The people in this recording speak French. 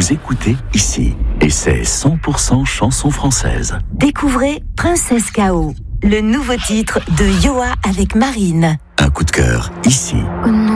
vous écoutez ici. Et c'est 100% chanson française. Découvrez Princesse K.O., le nouveau titre de Yoa avec Marine. Un coup de cœur ici. Oh non.